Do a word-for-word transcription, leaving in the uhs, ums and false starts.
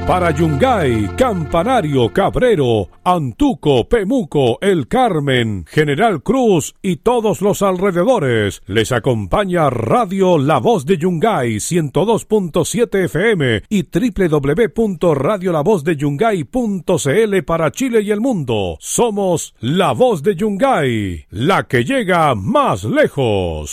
Para Yungay, Campanario, Cabrero, Antuco, Pemuco, El Carmen, General Cruz y todos los alrededores, les acompaña Radio La Voz de Yungay ciento dos punto siete F M y doble u doble u doble u punto radio la voz de yungay punto c l para Chile y el mundo. Somos La Voz de Yungay, la que llega más lejos.